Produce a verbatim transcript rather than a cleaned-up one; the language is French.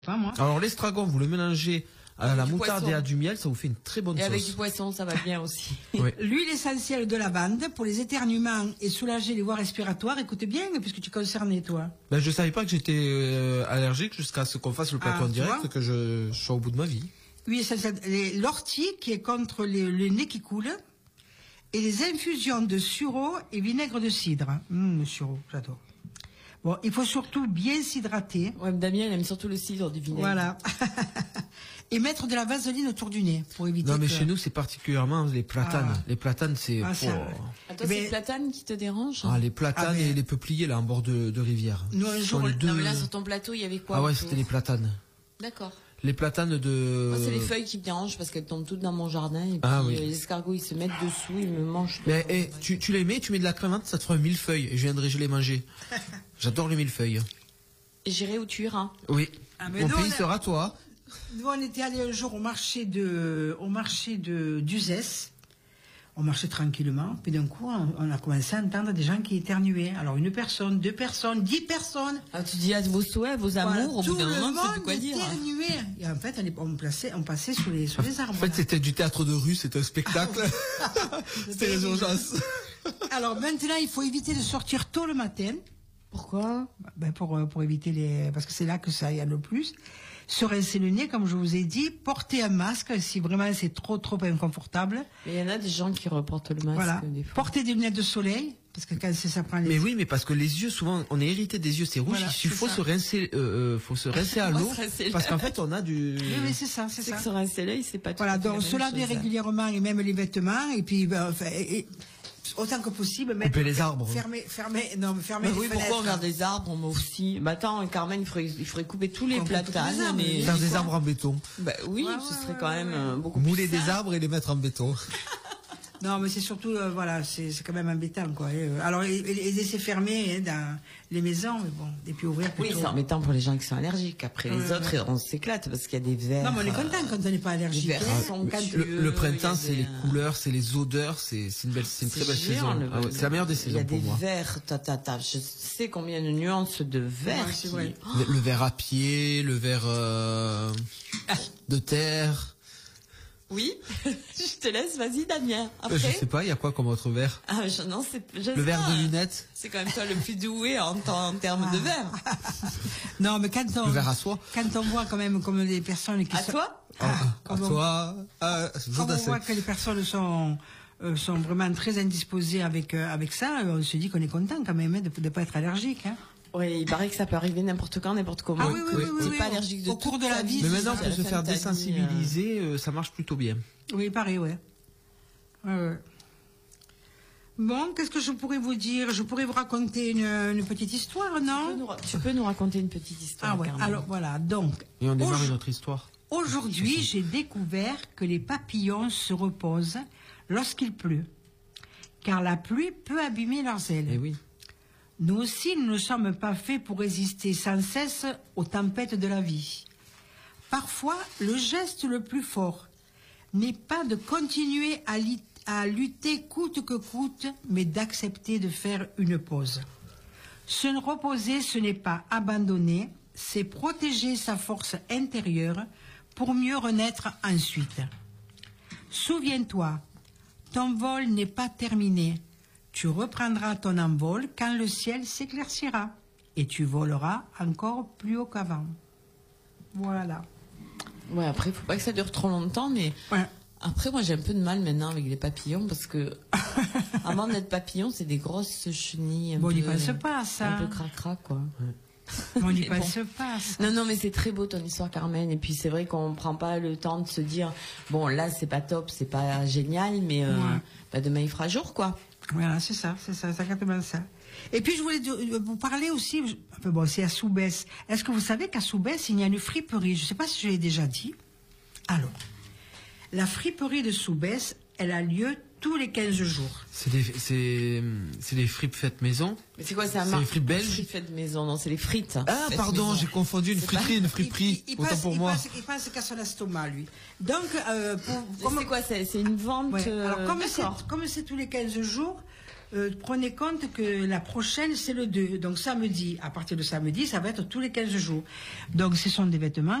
Pas moi. Alors l'estragon, vous le mélangez à la moutarde poisson. et à du miel, ça vous fait une très bonne Et sauce. avec du poisson, ça va bien aussi. Oui. L'huile essentielle de lavande pour les éternuements et soulager les voies respiratoires. Écoute bien, puisque tu es concerné, toi. Ben, je savais pas que j'étais euh, allergique jusqu'à ce qu'on fasse le plateau Ah, en tu direct, vois que je, je sois au bout de ma vie. Huile essentielle, les- l'ortie qui est contre les- le nez qui coule. Et les infusions de sureau et vinaigre de cidre. Hum, le sureau, j'adore. Bon, il faut surtout bien s'hydrater. Ouais, Damien, elle aime surtout le cidre du vinaigre. Voilà. Et mettre de la vaseline autour du nez pour éviter Non mais que... chez nous c'est particulièrement les platanes. Ah. Les platanes c'est... Ah, ça, oh. ouais. À toi, Mais- c'est le platane qui te dérange? Ah, les platanes Ah, mais- et les peupliers là en bord de, de rivière. Nous, un Ce jour, sont les deux... Non, mais là, sur ton plateau, il y avait quoi? Ah ouais, autour c'était les platanes. D'accord. Les platanes de... Moi, c'est les feuilles qui me dérangent parce qu'elles tombent toutes dans mon jardin. Et puis, Ah oui. euh, les escargots, ils se mettent dessous, ils me mangent. Mais eh, tu, tu les mets, tu mets de la crème menthe, ça te fera un millefeuille. Et je viendrai, je les manger. J'adore les millefeuilles. Et j'irai où tu iras. Oui. Ah, mais Mon nous, pays on a- sera toi. Nous, on était allés un jour au marché de, au marché de d'Uzès. On marchait tranquillement. Puis d'un coup, on, on a commencé à entendre des gens qui éternuaient. Alors, une personne, deux personnes, dix personnes. Ah, tu dis à vos souhaits, vos amours, Voilà, au bout tout d'un le moment, tu sais monde plus quoi dire. éternuait. Et en fait, on, est, on, plaçait, on passait sous les, sous les arbres. En fait, c'était du théâtre de rue, c'était un spectacle. C'était les urgences. Alors maintenant, il faut éviter de sortir tôt le matin. Pourquoi? Ben pour, euh, pour éviter les... Parce que c'est là que ça y a le plus. Se rincer le nez, comme je vous ai dit. Porter un masque si vraiment c'est trop, trop inconfortable. Mais il y en a des gens qui reportent le masque Voilà. des fois. Porter des lunettes de soleil. Parce que quand c'est- ça prend les... Mais oui, mais parce que les yeux, souvent, on est hérité des yeux, c'est rouge. Voilà, il c'est faut ça. se rincer, euh, euh, faut se rincer à On va l'eau. se rincer Parce l'œil. qu'en fait, on a du... Oui, oui, c'est ça, c'est C'est ça. que sur un soleil, c'est pas tout Voilà, à fait donc la se même laver chose. régulièrement et même les vêtements. Et puis, ben, enfin, et- et autant que possible, mettre... Couper les arbres. Fermer, fermer, non, mais fermer Mais les oui, fenêtres. pourquoi on garde des arbres, moi aussi? Bah attends, Carmen, il faudrait, il faudrait couper tous les On coupe tous les platanes, arbres, mais... oui. Faire des arbres en béton. Bah oui, Ouais, ce ouais, serait ouais, quand ouais, même ouais. euh, beaucoup Mouler plus des simple. arbres et les mettre en béton. Non, mais c'est surtout, euh, voilà, c'est c'est quand même embêtant, quoi. Et, euh, alors, et, et les laisser fermer hein, dans les maisons, mais bon, et puis ouvrir Oui, plutôt. c'est embêtant pour les gens qui sont allergiques. Après, les Ouais, autres, on s'éclate parce qu'il y a des vers. Non, mais on est euh, content quand on n'est pas les allergique. vers hein. sont Quand- cutieux, Le, le printemps, il y a c'est des, les euh, couleurs, c'est les odeurs, c'est c'est une belle, c'est une très belle géant, saison. le- Ah ouais, c'est la meilleure des Il y a saisons pour des moi. verts, ta, ta, ta. Je sais combien de nuances de verts. Ouais, c'est qui- vrai. Oh, Le, le verre à pied, le verre euh, de terre. oui, je te laisse, vas-y, Damien. Euh, Après. Je sais pas, il y a quoi comme autre verre? Ah, je, non, c'est, je Le sais verre pas. de lunettes, C'est quand même toi le plus doué en, en termes de verre. Non, mais quand on, le verre à soie. quand on voit quand même comme des personnes qui À sont... toi? Ah, à Comme on- toi, ah, Quand Jean on Dassin. voit que les personnes sont, euh, sont vraiment très indisposées avec, euh, avec ça, euh, on se dit qu'on est content quand même hein, de ne pas être allergique. Hein. Oui, il paraît que ça peut arriver n'importe quand, n'importe comment. Ah oui, oui, que oui, oui, t'es oui, pas oui. allergique de Au cours toute de la ta vie, Mais c'est maintenant, ça, pour se faire désensibiliser, euh, ça marche plutôt bien. Oui, pareil, ouais. Ouais, ouais. Bon, qu'est-ce que je pourrais vous dire? Je pourrais vous raconter une, une petite histoire, Tu peux, non? nous, ra- tu peux nous raconter une petite histoire, Ah ouais, Carmen. alors voilà, donc... Et on démarre aujourd- notre histoire. Aujourd'hui, j'ai découvert que les papillons se reposent lorsqu'il pleut, car la pluie peut abîmer leurs ailes. Eh oui. Nous aussi, nous ne sommes pas faits pour résister sans cesse aux tempêtes de la vie. Parfois, le geste le plus fort n'est pas de continuer à, li- à lutter coûte que coûte, mais d'accepter de faire une pause. Se reposer, ce n'est pas abandonner, c'est protéger sa force intérieure pour mieux renaître ensuite. Souviens-toi, ton vol n'est pas terminé. Tu reprendras ton envol quand le ciel s'éclaircira et tu voleras encore plus haut qu'avant. Voilà. Ouais, après, il faut pas que ça dure trop longtemps, mais Ouais. après, moi, j'ai un peu de mal maintenant avec les papillons parce que avant d'être papillon, c'est des grosses chenilles. Un Bon, on peu, n'y pense pas à ça. Un peu cracra, quoi. On n'y Mais bon. pense pas à ça. Non, non, mais c'est très beau ton histoire, Carmen. Et puis c'est vrai qu'on prend pas le temps de se dire, bon, là, c'est pas top, c'est pas génial, mais euh, Ouais. bah, demain il fera jour, quoi. Voilà, c'est ça, c'est ça, c'est exactement ça. Et puis je voulais de- vous parler aussi, enfin bon, c'est à Soubès. Est-ce que vous savez qu'à Soubès, il y a une friperie? Je ne sais pas si je l'ai déjà dit. Alors, la friperie de Soubès, elle a lieu tous les quinze jours. C'est des, c'est, c'est des fripes faites maison. Mais c'est quoi, c'est un C'est mar- les frites belges frites faites maison, non, c'est les frites. Ah, faites pardon, maison. j'ai confondu une C'est friterie, une friperie. Il, il Autant passe, pour il moi. passe- il passe qu'à son estomac, lui. Donc, euh, pour, Mais c'est quoi, c'est c'est une vente Ouais. euh, Alors, comme c'est, d'accord. comme c'est tous les quinze jours, euh, prenez compte que la prochaine, c'est le deux. Donc samedi, à partir de samedi, ça va être tous les quinze jours. Donc ce sont des vêtements